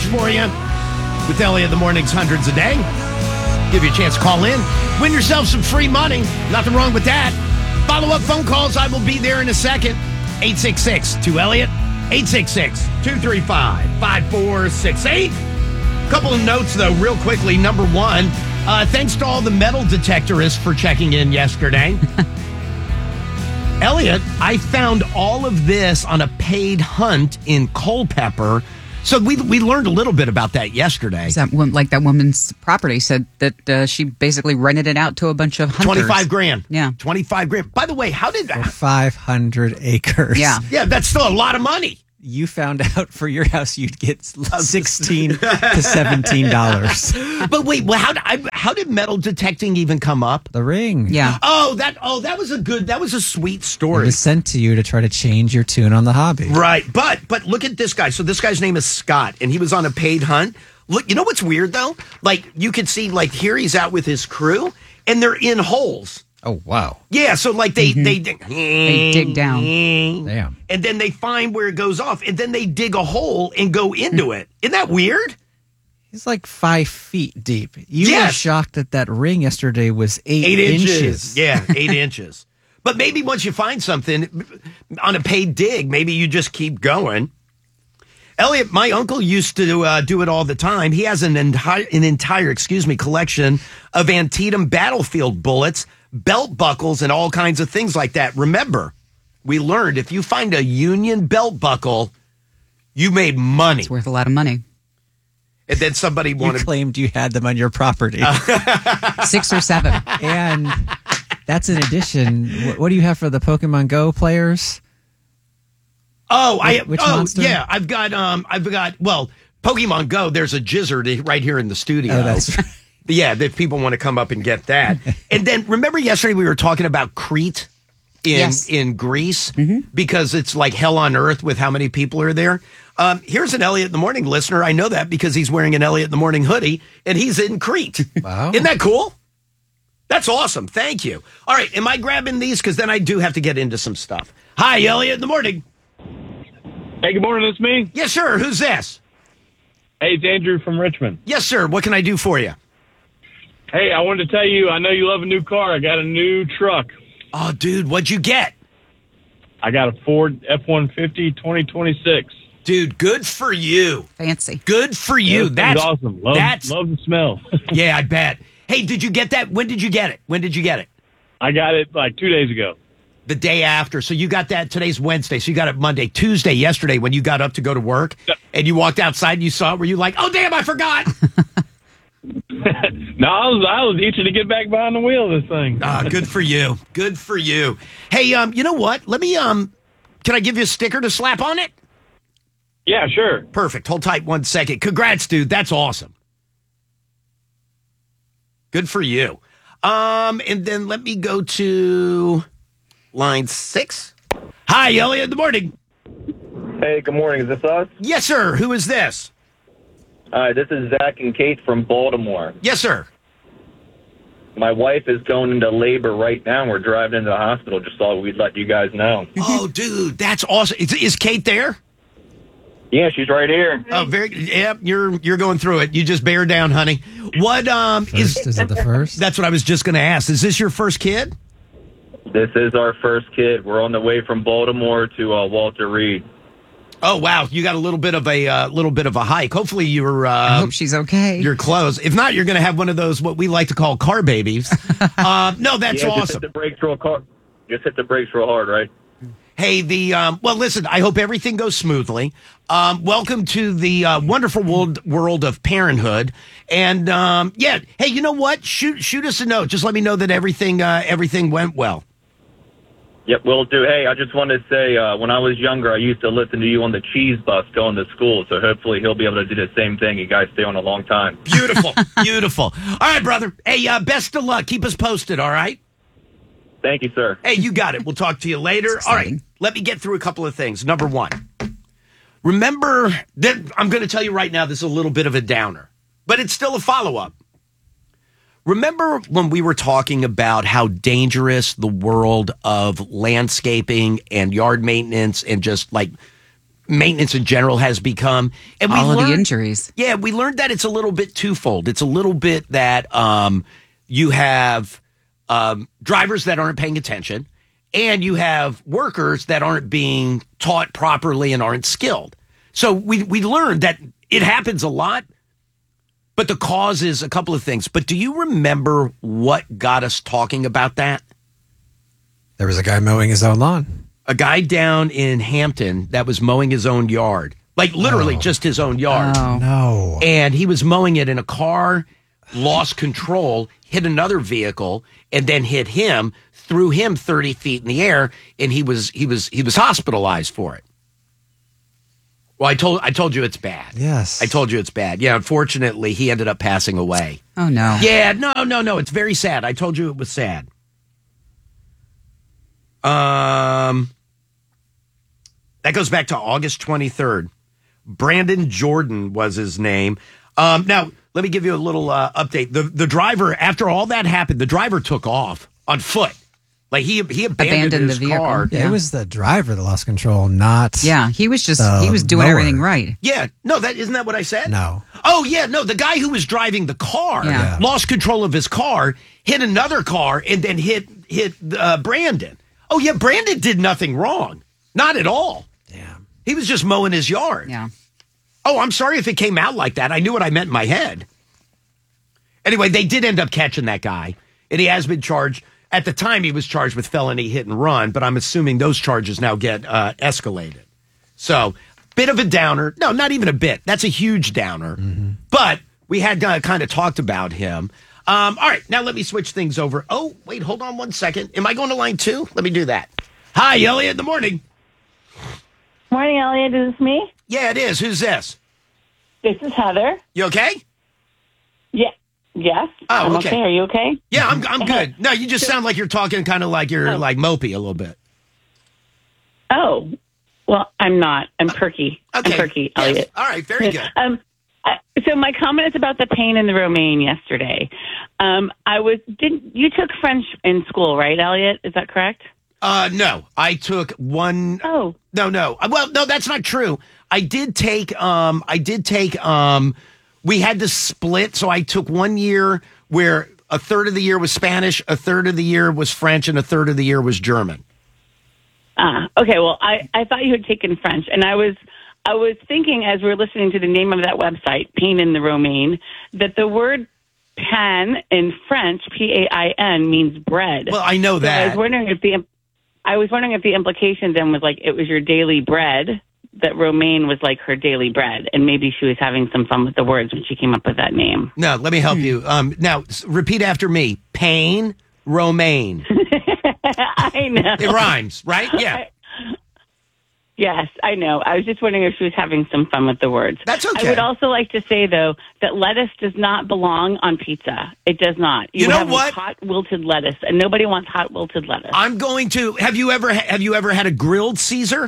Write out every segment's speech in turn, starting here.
cash for you with Elliot in the mornings, hundreds a day. Give you a chance to call in. Win yourself some free money. Nothing wrong with that. Follow-up phone calls. I will be there in a second. 866-2-ELLIOT. 866-235-5468. Couple of notes, though, real quickly. Number one, thanks to all the metal detectorists for checking in yesterday. Elliot, I found all of this on a paid hunt in Culpeper. So we learned a little bit about that yesterday. That woman's property said that she basically rented it out to a bunch of hunters. $25,000. Yeah. $25,000. By the way, how did that? 500 acres. Yeah. Yeah, that's still a lot of money. You found out for your house you'd get $16 to $17. But wait, well, how did metal detecting even come up? The ring. Yeah. That was a sweet It story. was sent to you to try to change your tune on the hobby. Right. But look at this guy. So this guy's name is Scott, and he was on a paid hunt. Look, you know what's weird though? Like you could see, like here he's out with his crew, and they're in holes. Oh, wow. Yeah, so like they dig down. Damn. And then they find where it goes off, and then they dig a hole and go into it. Isn't that weird? He's like 5 feet deep. You were Yes. shocked that ring yesterday was 8 inches. Yeah, 8 inches. But maybe once you find something on a paid dig, maybe you just keep going. Elliot, my uncle used to do it all the time. He has an entire collection of Antietam battlefield bullets, belt buckles, and all kinds of things like that. Remember, we learned if you find a Union belt buckle, you made money. It's worth a lot of money. And then somebody wanted... You claimed you had them on your property. 6 or 7. And that's in addition. What do you have for the Pokemon Go players? Which monster? Yeah, I've got Pokemon Go, there's a Jizzard right here in the studio. Oh, that's right. Yeah, that people want to come up and get that. And then remember yesterday we were talking about Crete in Greece because it's like hell on earth with how many people are there. Here's an Elliot in the Morning listener. I know that because he's wearing an Elliot in the Morning hoodie and he's in Crete. Wow. Isn't that cool? That's awesome. Thank you. All right, am I grabbing these? Because then I do have to get into some stuff. Hi, Elliot in the Morning. Hey, good morning. It's me. Yes, sir. Who's this? Hey, it's Andrew from Richmond. Yes, sir. What can I do for you? Hey, I wanted to tell you, I know you love a new car. I got a new truck. Oh, dude, what'd you get? I got a Ford F-150 2026. Dude, good for you. Fancy. Good for you. That's awesome. Love the smell. Yeah, I bet. Hey, did you get that? When did you get it? I got it like 2 days ago. The day after. So you got that, today's Wednesday, so you got it Monday. Tuesday, yesterday, when you got up to go to work, and you walked outside and you saw it, were you like, oh, damn, I forgot? No, I was itching to get back behind the wheel of this thing. Good for you. Good for you. Hey, you know what? Let me, can I give you a sticker to slap on it? Yeah, sure. Perfect. Hold tight 1 second. Congrats, dude. That's awesome. Good for you. And then let me go to line 6. Hi, Elliot in the Morning. Hey, good morning. Is this us? Yes, sir. Who is this? This is Zach and Kate from Baltimore. Yes, sir. My wife is going into labor right now. We're driving into the hospital. Just thought we'd let you guys know. Oh, dude, that's awesome. Is Kate there? Yeah, she's right here. Oh, you're going through it. You just bear down, honey. What Is it the first? That's what I was just going to ask. Is this your first kid? This is our first kid. We're on the way from Baltimore to Walter Reed. Oh wow, you got a little bit of a hike. Hopefully you're. I hope she's okay. You're close. If not, you're going to have one of those what we like to call car babies. No, that's awesome. Just hit the brakes real hard, right? Hey, well, listen. I hope everything goes smoothly. Welcome to the wonderful world of parenthood. And yeah, hey, you know what? Shoot us a note. Just let me know that everything went well. Yep, will do. Hey, I just wanted to say, when I was younger, I used to listen to you on the cheese bus going to school, so hopefully he'll be able to do the same thing. You guys stay on a long time. Beautiful, beautiful. All right, brother. Hey, best of luck. Keep us posted, all right? Thank you, sir. Hey, you got it. We'll talk to you later. All right, let me get through a couple of things. Number one, remember that I'm going to tell you right now, this is a little bit of a downer, but it's still a follow-up. Remember when we were talking about how dangerous the world of landscaping and yard maintenance and just like maintenance in general has become. And All of the injuries. Yeah, we learned that it's a little bit twofold. It's a little bit that you have drivers that aren't paying attention, and you have workers that aren't being taught properly and aren't skilled. So we learned that it happens a lot, but the cause is a couple of things. But do you remember what got us talking about that? There was a guy mowing his own lawn. A guy down in Hampton that was mowing his own yard, like literally just his own yard. Oh. No. And he was mowing it, and a car lost control, hit another vehicle, and then hit him, threw him 30 feet in the air, and he was hospitalized for it. Well, I told you it's bad. Yes. I told you it's bad. Yeah, unfortunately, he ended up passing away. Oh, no. Yeah, no. It's very sad. I told you it was sad. That goes back to August 23rd. Brandon Jordan was his name. Now, let me give you a little update. The driver, after all that happened, the driver took off on foot. Like he abandoned his the vehicle. car. Yeah. It was the driver that lost control, not. Yeah, he was doing mower. everything right. Yeah, no, isn't that what I said? No. Oh, yeah, no, the guy who was driving the car Yeah. lost control of his car, hit another car, and then hit Brandon. Oh, yeah, Brandon did nothing wrong. Not at all. Damn. He was just mowing his yard. Yeah. Oh, I'm sorry if it came out like that. I knew what I meant in my head. Anyway, they did end up catching that guy, and he has been charged. At the time, he was charged with felony hit and run, but I'm assuming those charges now get escalated. So, bit of a downer. No, not even a bit. That's a huge downer. Mm-hmm. But we had kind of talked about him. All right, now let me switch things over. Oh, wait, hold on one second. Am I going to line 2? Let me do that. Hi, Elliot, in the morning. Morning, Elliot. Is this me? Yeah, it is. Who's this? This is Heather. You okay? Yeah. Yes. Oh, I'm okay. Are you okay? Yeah, I'm good. No, you just sound like you're talking kind of like you're like mopey a little bit. Oh, well, I'm not. I'm perky. Okay. I'm perky, Yes. Elliot. All right, very good. So my comment is about the pain in the romaine yesterday. You took French in school, right, Elliot? Is that correct? No, I took one. Oh. No. Well, no, that's not true. I did take, we had to split. So I took 1 year where a third of the year was Spanish, a third of the year was French, and a third of the year was German. Okay. Well, I thought you had taken French, and I was thinking as we were listening to the name of that website, Pain in the Romaine, that the word pan in French, P-A-I-N, means bread. Well, I know that. So I was wondering if the implication then was like it was your daily bread, that romaine was like her daily bread, and maybe she was having some fun with the words when she came up with that name. No, let me help you. Now, repeat after me. Pain, romaine. I know. It rhymes, right? Yeah. Yes, I know. I was just wondering if she was having some fun with the words. That's okay. I would also like to say, though, that lettuce does not belong on pizza. It does not. You know have what? Hot wilted lettuce, and nobody wants hot wilted lettuce. I'm going to. Have you ever had a grilled Caesar?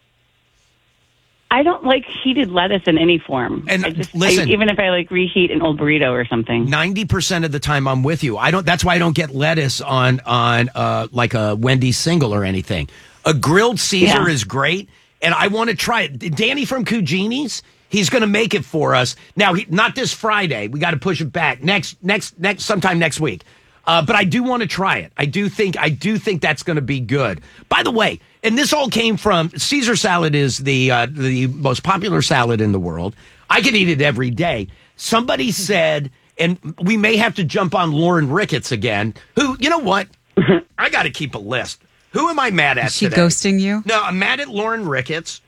I don't like heated lettuce in any form. And listen, even if I like reheat an old burrito or something. 90% of the time I'm with you. That's why I don't get lettuce on like a Wendy's single or anything. A grilled Caesar is great, and I want to try it. Danny from Cugini's, he's going to make it for us. Now, not this Friday. We got to push it back next sometime next week. But I do want to try it. I do think that's going to be good. By the way, and this all came from Caesar salad is the most popular salad in the world. I could eat it every day. Somebody said, and we may have to jump on Lauren Ricketts again. Who, you know what? I got to keep a list. Who am I mad at Is she today? ghosting you? No, I'm mad at Lauren Ricketts.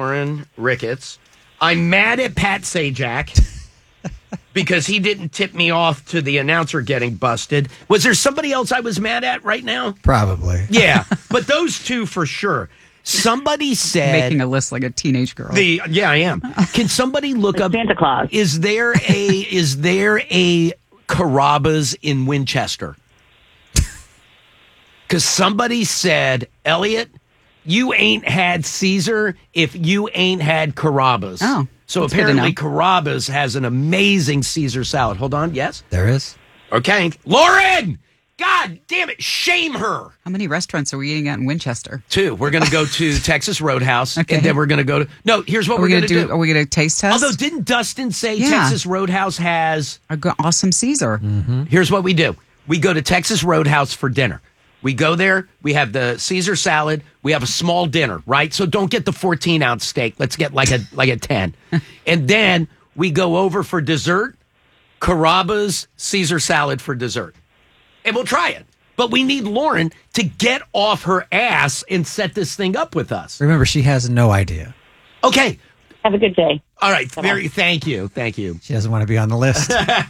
I'm mad at Pat Sajak because he didn't tip me off to the announcer getting busted. Was there somebody else I was mad at right now? Probably. Yeah, but those two for sure. Somebody said... Making a list like a teenage girl. Yeah, I am. Can somebody look up... Santa Claus. Is there a Carrabba's in Winchester? Because somebody said, Elliot, you ain't had Caesar if you ain't had Carrabba's. Oh, so that's good to apparently know. Carrabba's has an amazing Caesar salad. Hold on, yes? There is. Okay. Lauren, God damn it. Shame her. How many restaurants are we eating at in Winchester? 2. We're going to go to Texas Roadhouse. Okay. And then we're going to go to... No, here's what we're going to do. Are we going to taste test? Although, didn't Dustin say Yeah. Texas Roadhouse has... Awesome Caesar. Here's what we do. We go to Texas Roadhouse for dinner. We go there. We have the Caesar salad. We have a small dinner, right? So don't get the 14-ounce steak. Let's get like a 10. And then we go over for dessert. Carrabba's Caesar salad for dessert. And we'll try it. But we need Lauren to get off her ass and set this thing up with us. Remember, she has no idea. Okay. Have a good day. All right. Thank you. Thank you. She doesn't want to be on the list.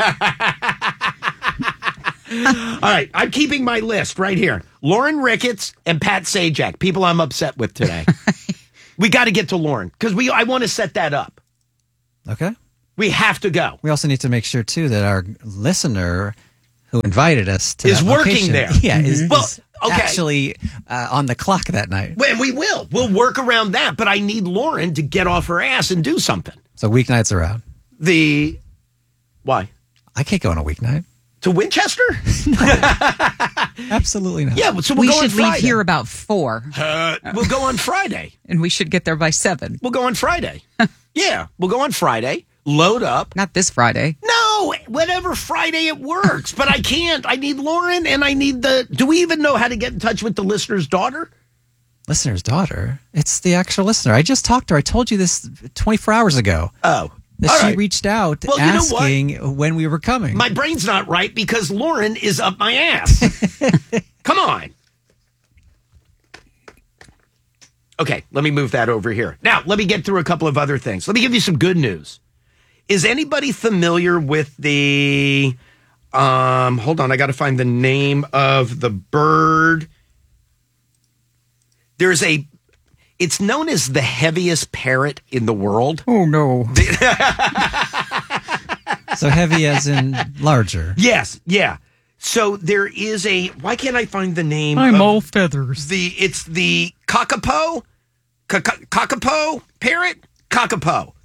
All right. I'm keeping my list right here. Lauren Ricketts and Pat Sajak, people I'm upset with today. We got to get to Lauren because I want to set that up. Okay. We have to go. We also need to make sure, too, that our listener who invited us to Is that working location, there. Yeah, is okay. actually on the clock that night. Well, we will. We'll work around that. But I need Lauren to get off her ass and do something. So weeknights are out. Why? I can't go on a weeknight. To Winchester? Absolutely not. Yeah, so We we'll go on should leave Friday. here about 4, We'll go on Friday. and we should get there by 7. We'll go on Friday. Yeah, we'll go on Friday. Load up. Not this Friday. No, whatever Friday it works. But I can't. I need Lauren and I need do we even know how to get in touch with the listener's daughter? Listener's daughter? It's the actual listener. I just talked to her. I told you this 24 hours ago. Oh. That All she right. reached out Well, you know what? asking when we were coming. My brain's not right because Lauren is up my ass. Come on. Okay, let me move that over here. Now, let me get through a couple of other things. Let me give you some good news. Is anybody familiar with the hold on, I got to find the name of the bird. It's known as the heaviest parrot in the world. Oh, no. So heavy as in larger. Yes, yeah. So there is why can't I find the name? I'm of all feathers. It's the kakapo? Kakapo parrot? Kakapo.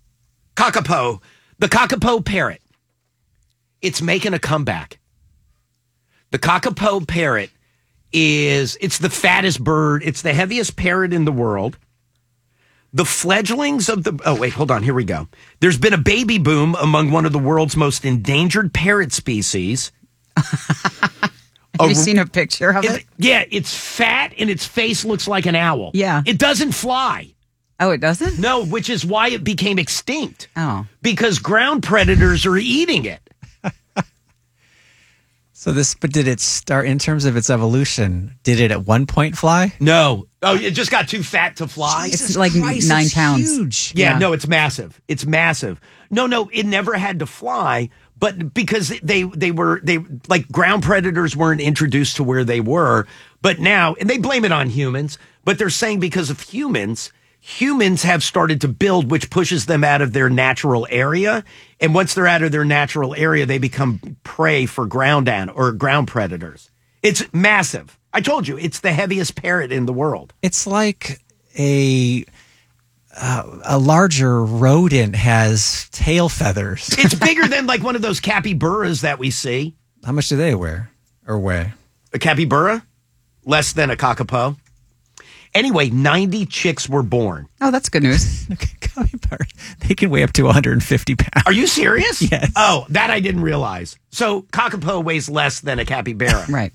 The kakapo parrot. It's making a comeback. The kakapo parrot it's the fattest bird. It's the heaviest parrot in the world. The fledglings of hold on. Here we go. There's been a baby boom among one of the world's most endangered parrot species. Have you seen a picture of it? Yeah, it's fat and its face looks like an owl. Yeah. It doesn't fly. Oh, it doesn't? No, which is why it became extinct. Oh. Because ground predators are eating it. So but did it start in terms of its evolution? Did it at one point fly? No. Oh, it just got too fat to fly? It's like Christ, 9 it's pounds. huge. Yeah, Yeah. no, it's massive. It's massive. No, it never had to fly, but because they like ground predators weren't introduced to where they were, but now, and they blame it on humans, but they're saying because of humans have started to build, which pushes them out of their natural area. And once they're out of their natural area, they become prey for ground predators. It's massive. I told you, it's the heaviest parrot in the world. It's like a larger rodent has tail feathers. It's bigger than like one of those capybaras that we see. How much do they weigh? A capybara? Less than a kakapo. Anyway, 90 chicks were born. Oh, that's good news. They can weigh up to 150 pounds. Are you serious? Yes. Oh, that I didn't realize. So kakapo weighs less than a capybara. Right.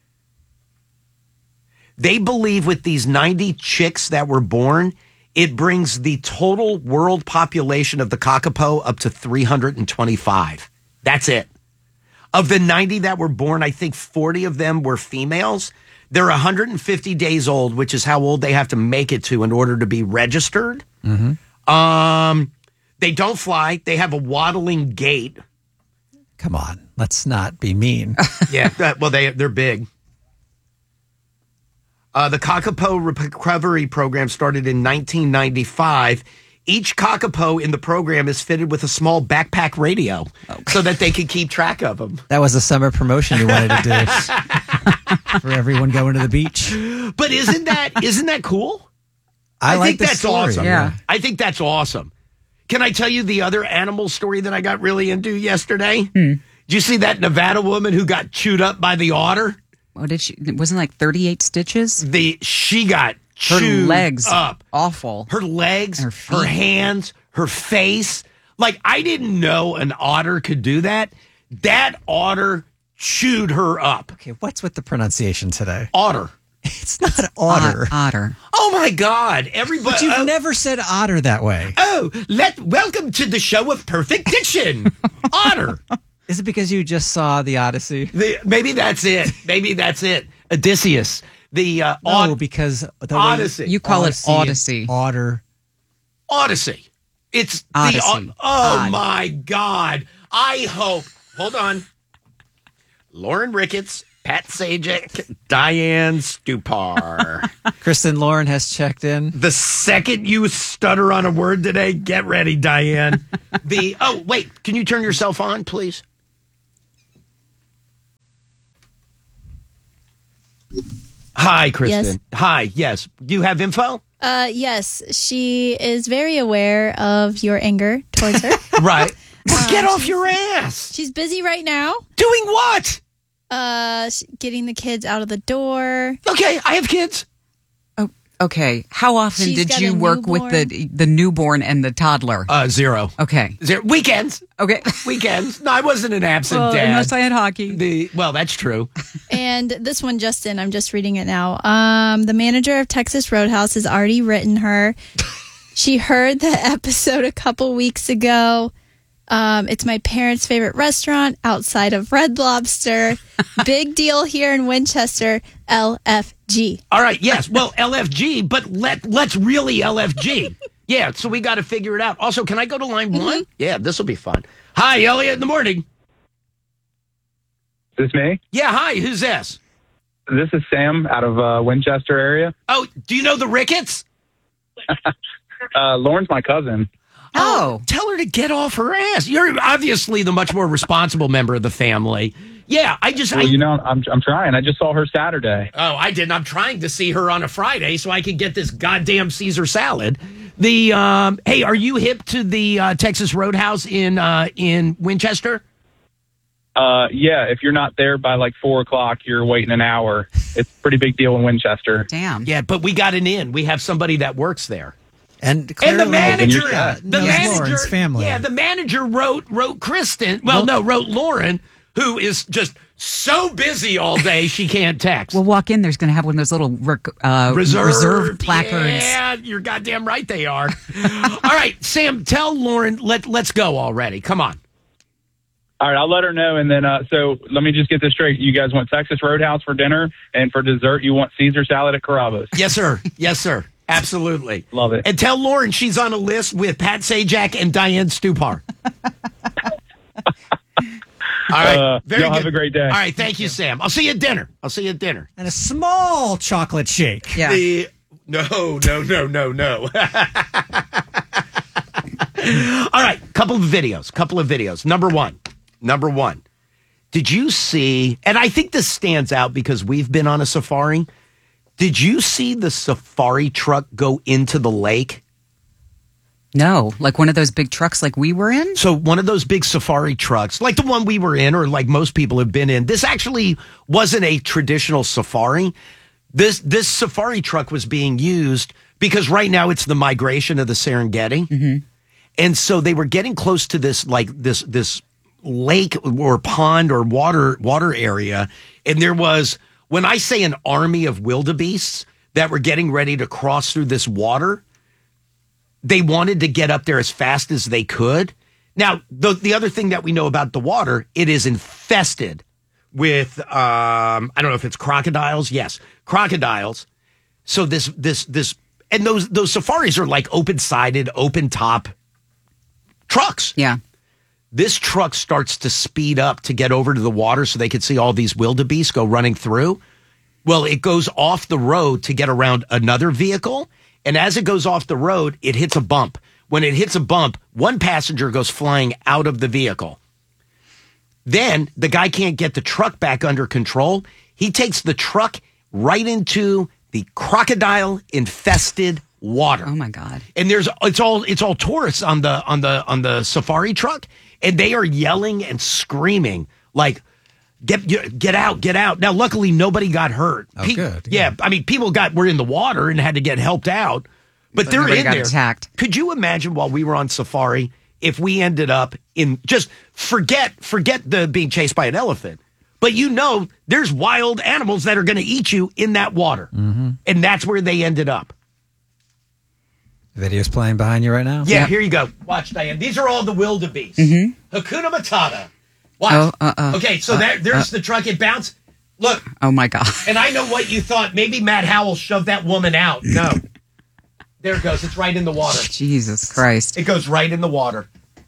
They believe with these 90 chicks that were born, it brings the total world population of the kakapo up to 325. That's it. Of the 90 that were born, I think 40 of them were females. They're 150 days old, which is how old they have to make it to in order to be registered. Mm-hmm. They don't fly. They have a waddling gait. Come on, let's not be mean. Yeah, well, they're big. The Kakapo Recovery Program started in 1995. Each Kakapo in the program is fitted with a small backpack radio so that they can keep track of them. That was a summer promotion you wanted to do for everyone going to the beach. But isn't that cool? I like think the that's story. awesome. Yeah. I think that's awesome. Can I tell you the other animal story that I got really into yesterday? Did you see that Nevada woman who got chewed up by the otter? What did she? It wasn't like 38 stitches. She got Her chewed legs up. awful. Her legs, Her feet. her hands, her face. Like, I didn't know an otter could do that. That otter chewed her up. Okay, what's with the pronunciation today? Otter. It's not otter. Otter. Oh my God! Everybody. But you've never said otter that way. Welcome to the show of perfect diction. Otter. Is it because you just saw the Odyssey? Maybe that's it. Maybe that's it. Odysseus. No, because the Odyssey. You call it Odyssey. Otter. Odyssey. It's Odyssey. the. Odd. My God! I hope. Hold on. Lauren Ricketts, Pat Sajak, Diane Stupar. Kristen Lauren has checked in. The second you stutter on a word today, get ready, Diane. Wait, can you turn yourself on, please? Hi, Kristen. Yes. Hi, yes. Do you have info? Yes, she is very aware of your anger towards her. Right. Get off your ass. She's busy right now, Doing what? getting the kids out of the door. Okay, I have kids. Oh, okay. How often She's did got you a work with the newborn and the toddler? Zero. Okay. Weekends. Okay. Weekends. No, I wasn't an absent Well, dad. unless I had hockey. Well, that's true. And this one, Justin, I'm just reading it now. The manager of Texas Roadhouse has already written her. She heard the episode a couple weeks ago. It's my parents' favorite restaurant outside of Red Lobster. Big deal here in Winchester, LFG. All right, yes. Well, LFG, but let's really LFG. Yeah, so we got to figure it out. Also, can I go to line one? Yeah, this will be fun. Hi, Elliot, in the morning. Is this me? Yeah, hi, who's this? This is Sam out of Winchester area. Oh, do you know the Ricketts? Lauren's my cousin. Oh. Tell her to get off her ass. You're obviously the much more responsible member of the family. Yeah, Well, I'm trying. I just saw her Saturday. Oh, I didn't. I'm trying to see her on a Friday so I could get this goddamn Caesar salad. Hey, are you hip to the Texas Roadhouse in Winchester? Yeah, if you're not there by like 4 o'clock, you're waiting an hour. It's a pretty big deal in Winchester. Damn. Yeah, but we got an in. We have somebody that works there. And the manager, Lauren's family. Yeah, the manager wrote Kristen. Wrote Lauren, who is just so busy all day she can't text. We'll walk in. There's going to have one of those little reserve placards. Yeah, you're goddamn right they are. All right, Sam, tell Lauren. Let's go already. Come on. All right, I'll let her know. And then, so let me just get this straight. You guys want Texas Roadhouse for dinner, and for dessert, you want Caesar salad at Carrabba's. Yes, sir. Yes, sir. Absolutely. Love it. And tell Lauren she's on a list with Pat Sajak and Diane Stupar. All right. Very y'all good. have a great day. All right. Thank you, Sam. I'll see you at dinner. And a small chocolate shake. Yeah. No. All right. Couple of videos. Number one. Did you see, and I think this stands out because we've been on a safari. Did you see the safari truck go into the lake? No, like one of those big trucks like we were in? So one of those big safari trucks, like the one we were in or like most people have been in, this actually wasn't a traditional safari. This safari truck was being used because right now it's the migration of the Serengeti. Mm-hmm. And so they were getting close to this lake or pond or water area. And there was, when I say an army of wildebeests that were getting ready to cross through this water, they wanted to get up there as fast as they could. Now, the other thing that we know about the water, it is infested with, I don't know if it's crocodiles. Yes, crocodiles. So this, and those safaris are like open-sided, open-top trucks. Yeah. This truck starts to speed up to get over to the water so they could see all these wildebeest go running through. Well, it goes off the road to get around another vehicle. And as it goes off the road, it hits a bump. When it hits a bump, one passenger goes flying out of the vehicle. Then the guy can't get the truck back under control. He takes the truck right into the crocodile-infested water. Oh my God! And it's all tourists on the safari truck, and they are yelling and screaming like, get out. Now, luckily, nobody got hurt. Oh, good. Yeah, I mean, people were in the water and had to get helped out, but they're nobody in got there. attacked. Could you imagine while we were on safari if we ended up in just forget the being chased by an elephant, but there's wild animals that are going to eat you in that water, and that's where they ended up. Video's playing behind you right now? Yeah, here you go. Watch, Diane. These are all the wildebeest. Hakuna Matata. Watch. Okay, so there's the truck. It bounced. Look. Oh, my God. And I know what you thought. Maybe Matt Howell shoved that woman out. No. There it goes. It's right in the water. Jesus Christ. It goes right in the water.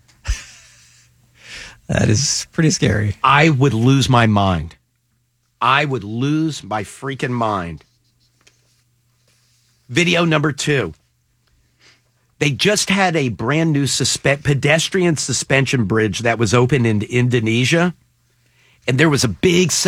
That is pretty scary. I would lose my mind. I would lose my freaking mind. Video number 2. They just had a brand new pedestrian suspension bridge that was open in Indonesia. And there was a big